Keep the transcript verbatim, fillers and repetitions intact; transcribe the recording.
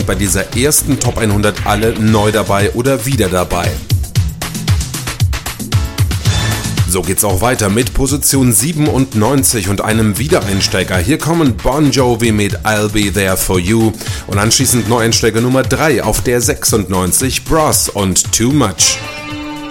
bei dieser ersten Top hundert alle neu dabei oder wieder dabei. So geht's auch weiter mit Position siebenundneunzig und einem Wiedereinsteiger. Hier kommen Bon Jovi mit I'll Be There For You und anschließend Neueinsteiger Nummer drei auf der sechsundneunzig, Bros und Too Much.